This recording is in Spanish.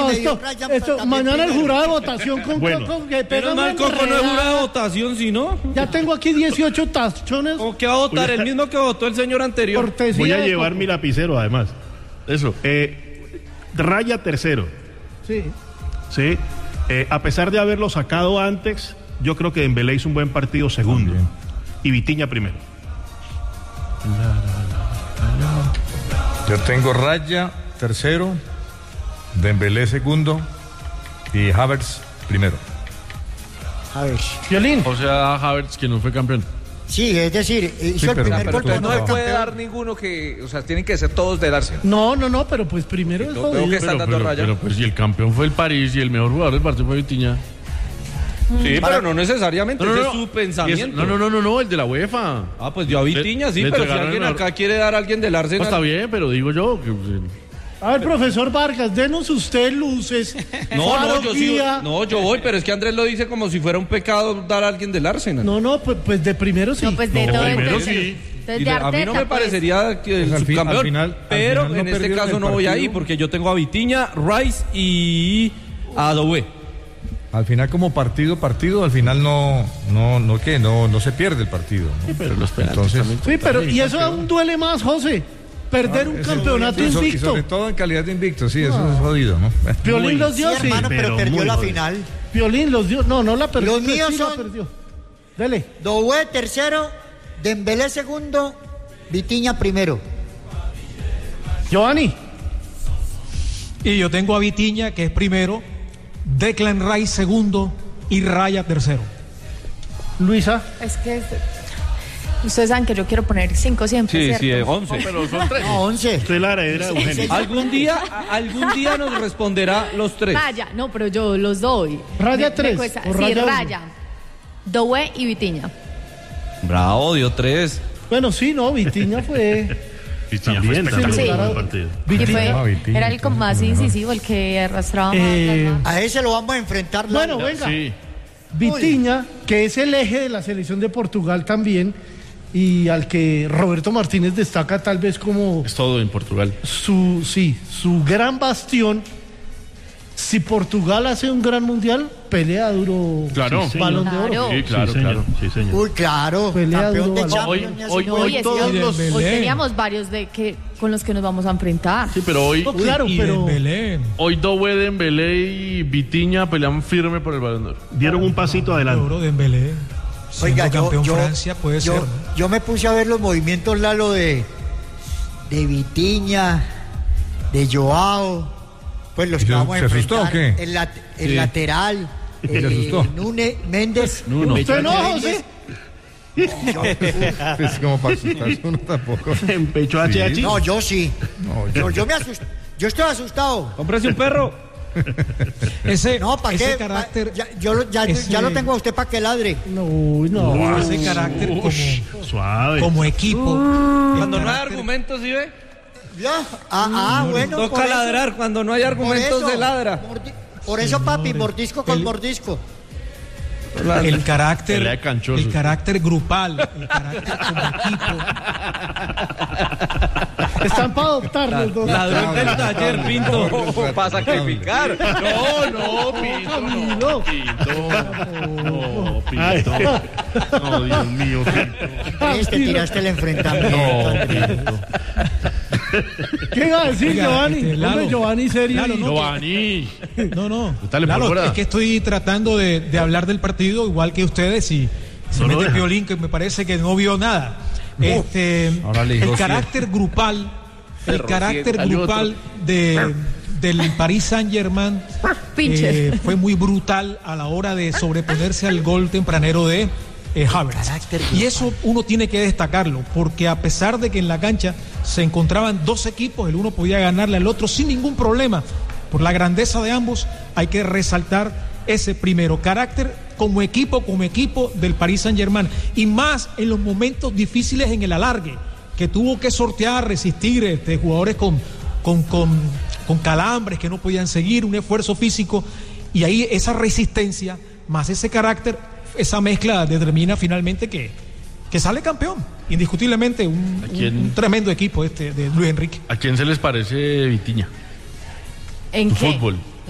mañana el jurado de votación con Coco. Pero mal Coco no es jurado de votación, ¿sí no? Ya tengo aquí 18 tachones. ¿O qué va a votar? El mismo que votó el señor anterior. Cortesía. Voy a llevar mi lapicero, además. Eso. Raya tercero. Sí. Sí. A pesar de haberlo sacado antes, yo creo que Dembélé hizo un buen partido segundo. También. Y Vitinha primero. Yo tengo Raya tercero, Dembélé segundo y Havertz primero. A ver. Violín. O sea, Havertz, que no fue campeón. Sí, es decir, hizo el primer gol. Pero no se fue puede campeón. dar ninguno que... O sea, tienen que ser todos de darse. No, pero pues primero es Veo jodido. que están dando raya. Pero pues si el campeón fue el París y el mejor jugador del partido fue Vitinha. Sí, pero no necesariamente. No, Ese no, es su pensamiento. No, el de la UEFA. Ah, pues dio a Vitinha, sí, le pero si entregaron alguien el acá quiere dar a alguien del Arsenal. Pues está bien, pero digo yo que... A ver, profesor Vargas, denos usted luces. Yo voy, pero es que Andrés lo dice como si fuera un pecado dar a alguien del Arsenal. No, pues de primero sí. No, pues de todo. primero Entonces, sí. entonces Y de a mí no Arteta, me parecería que el Pues al subcampeón, final pero no en este perdieron caso el no voy partido. ahí porque yo tengo a Vitinha, Rice y a Doué. Al final como partido, al final no se pierde el partido, ¿no? Sí, pero los penaltis Entonces, también. Sí, pero y eso aún duele más, José. Perder un campeonato y invicto. sobre todo en calidad de invicto, sí, eso es jodido, ¿no? Piolín los dio, Sí, hermano, pero perdió muy la jodido. final. Piolín los dio. No la perdió. Los míos sí la son- perdió. Dele. Doué tercero, Dembélé segundo, Vitinha primero. Giovanni. Y yo tengo a Vitinha, que es primero, Declan Rice segundo y Raya tercero. Luisa. Es que ustedes saben que yo quiero poner 5 siempre, ¿cierto? 11. Pero son 3. No, 11. Usted es la heredera de Eugenio. Algún día nos responderá los tres. Raya, no, pero yo los doy. Raya Me 3, cuesta. o Sí, Raya uno. Raya. Doué y Vitinha. Bravo, dio 3. Bueno, sí, no, Vitinha fue. También, espectacular. Sí. buen partido. Y Vitinha. fue, Vitinha, era el más incisivo, el que arrastraba más. A ese lo vamos a enfrentar. Bueno, Lalo. venga. Sí. Vitinha, que es el eje de la selección de Portugal también, y al que Roberto Martínez destaca tal vez como Es todo en Portugal. su gran bastión. Si Portugal hace un gran mundial, pelea duro. Claro. Sí, Balón de Claro. oro. Sí, claro, Sí, señor. claro. Sí, señor. Uy, claro. Pelea Campeón de duro. Champions. Hoy No, y es que todos los... hoy teníamos varios con los que nos vamos a enfrentar. Sí, pero hoy... No, claro, y pero Dembélé. Hoy Doué, Dembélé y Vitinha pelean firme por el Balón de Oro. Dieron un pasito adelante. Oro Dembélé. Oiga, Siendo campeón Francia puede ser, ¿no? yo me puse a ver los movimientos, Lalo, de Vitinha, de Joao, pues los que ¿Se vamos a asustó enfrentar. o qué? El lateral, ¿Se asustó? Núñez, Méndez. usted no, José. Es como para asustarse uno tampoco. Empechó a Sí. Chiachi. No, yo sí. No, Yo me asusté. Yo estoy asustado. Cómprese un perro. No, ¿para qué? Carácter, Ya lo tengo a usted para que ladre. No. ese carácter Suave. como equipo. Cuando no hay argumentos, ¿sí ve? Ya. Bueno. Toca por eso- ladrar. Cuando no hay argumentos, por eso, se ladra. Por eso, papi, mordisco con mordisco. El carácter, Pelea de canchosos. el carácter grupal, el carácter como equipo. Están para adoptar los dos. Ladrón del taller, Pinto. Para sacrificar. No, Pinto, no. Pinto. No, Dios mío, Pinto. Te tiraste el enfrentamiento. Andrés. ¿Qué iba a decir, Oiga, Giovanni? Lalo. Hombre, Giovanni serio. Lalo, y- no. Giovanni. No. Dale, Lalo, por fuera. es que estoy tratando de hablar del partido igual que ustedes y se No lo mete deja. Piolín que me parece que no vio nada. Ahora le digo El carácter grupal, del Paris Saint-Germain Pinche. fue muy brutal a la hora de sobreponerse al gol tempranero de Havertz. Y eso uno tiene que destacarlo, porque a pesar de que en la cancha se encontraban dos equipos, el uno podía ganarle al otro sin ningún problema. Por la grandeza de ambos, hay que resaltar ese primero carácter como equipo del Paris Saint-Germain, y más en los momentos difíciles en el alargue, que tuvo que sortear, resistir jugadores con calambres que no podían seguir, un esfuerzo físico, y ahí esa resistencia más ese carácter, esa mezcla determina finalmente que sale campeón, indiscutiblemente un tremendo equipo de Luis Enrique. ¿A quién se les parece Vitinha? ¿En Tu qué? fútbol.